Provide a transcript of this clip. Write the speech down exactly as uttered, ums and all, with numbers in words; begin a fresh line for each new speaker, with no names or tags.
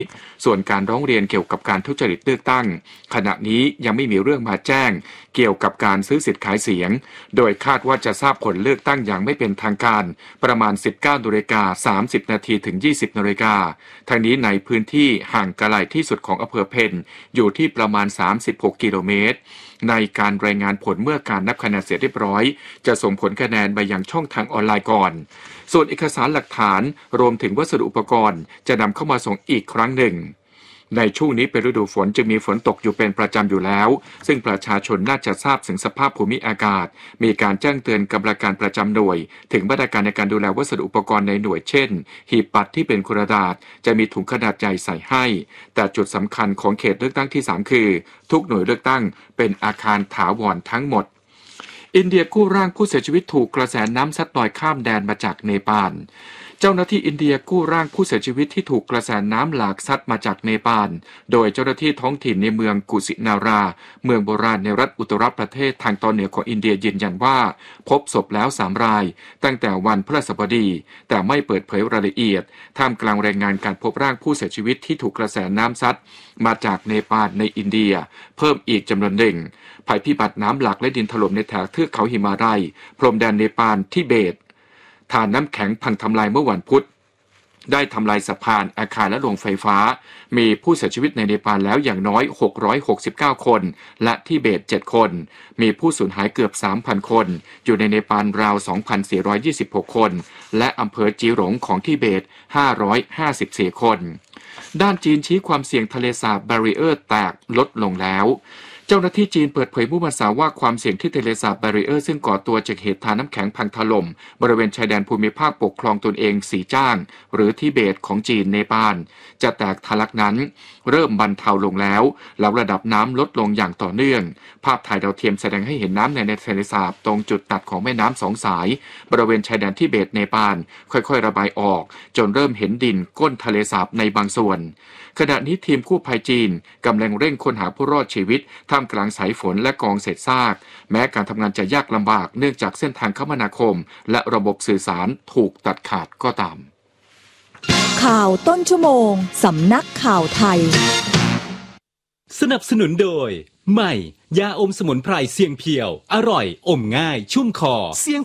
ส่วนการร้องเรียนเกี่ยวกับการทุจริตเลือกตั้งขณะนี้ยังไม่มีเรื่องมาแจ้งเกี่ยวกับการซื้อสิทธิ์ขายเสียงโดยคาดว่าจะทราบผลเลือกตั้งอย่างไม่เป็นทางการประมาณ สิบเก้านาฬิกาสามสิบนาทีถึง ยี่สิบนาฬิกาทางนี้ในพื้นที่ห่างไกลที่สุดของอำเภอเพ็ญอยู่ที่ประมาณสามสิบหกกิโลเมตรในการรายงานผลเมื่อการนับคะแนนเสร็จเรียบร้อยจะส่งผลคะแนนไปยังช่องทางออนไลน์ก่อนส่วนเอกสารหลักฐานรวมถึงวัสดุอุปกรณ์จะนำเข้ามาส่งอีกครั้งหนึ่งในช่วงนี้เป็นฤดูฝนจึงมีฝนตกอยู่เป็นประจำอยู่แล้วซึ่งประชาชนน่าจะทราบถึงสภาพภูมิอากาศมีการแจ้งเตือนกำลังการประจำหน่วยถึงมาตรการในการดูแลวัสดุอุปกรณ์ในหน่วยเช่นหีบบัตรที่เป็นกระดาษจะมีถุงขนาดใหญ่ใส่ให้แต่จุดสำคัญของเขตเลือกตั้งที่สามคือทุกหน่วยเลือกตั้งเป็นอาคารถาวรทั้งหมดอินเดียกู้ร่างผู้เสียชีวิตถูกกระแสน้ำซัดลอยข้ามแดนมาจากเนปาลเจ้าหน้าที่อินเดียกู้ร่างผู้เสียชีวิตที่ถูกกระแสน้ำหลากซัดมาจากเนปาลโดยเจ้าหน้าที่ท้องถิ่นในเมืองกุสินาราเมืองโบราณในรัฐอุตตรประเทศทางตอนเหนือของอินเดียยืนยันว่าพบศพแล้วสามรายตั้งแต่วันพฤหัสบดีแต่ไม่เปิดเผยรายละเอียดท่ามกลางรายงานการพบร่างผู้เสียชีวิตที่ถูกกระแสน้ำซัดมาจากเนปาลในอินเดียเพิ่มอีกจำนวนหนึ่งภัยพิบัติน้ำหลากและดินถล่มในแถบเทือกเขาหิมาลัยพรมแดนเนปาลทิเบตฐานน้ำแข็งพังทำลายเมื่อวันพุธได้ทำลายสะพานอาคารและโรงไฟฟ้ามีผู้เสียชีวิตในเนปาลแล้วอย่างน้อยหกร้อยหกสิบเก้าคนและทิเบตเจ็ดคนมีผู้สูญหายเกือบ สามพัน คนอยู่ในเนปาลราว สองพันสี่ร้อยยี่สิบหก คนและอำเภอจีหลงของทิเบตห้าร้อยห้าสิบสี่คนด้านจีนชี้ความเสี่ยงทะเลสาบแบรีเออร์แตกลดลงแล้วเจ้าหน้าที่จีนเปิดเผยเมื่อวันเสาร์ว่าความเสี่ยงที่ทะเลสาบแบรีเออร์ซึ่งก่อตัวจากเหตุทานน้ำแข็งพังถล่มบริเวณชายแดนภูมิภาคปกครองตนเองสีจ้างหรือทิเบตของจีนเนปาลจะแตกทะลักนั้นเริ่มบรรเทาลงแล้วแล้วระดับน้ำลดลงอย่างต่อเนื่องภาพถ่ายดาวเทียมแสดงให้เห็นน้ำในทะเลสาบตรงจุดตัดของแม่น้ำสองสายบริเวณชายแดนทิเบตเนปาลค่อยๆระบายออกจนเริ่มเห็นดินก้นทะเลสาบในบางส่วนขณะนี้ทีมกู้ภัยจีนกำลังเร่งค้นหาผู้รอดชีวิตท่ามกลางสายฝนและกองเศษซากแม้การทำงานจะยากลำบากเนื่องจากเส้นทางคมนาคมและระบบสื่อสารถูกตัดขาดก็ตาม
ข่าวต้นชั่วโมงสำนักข่าวไทย
สนับสนุนโดยใหม่ยาอมสมุนไพรเสียงเพียวอร่อยอมง่ายชุ่มคอเสียง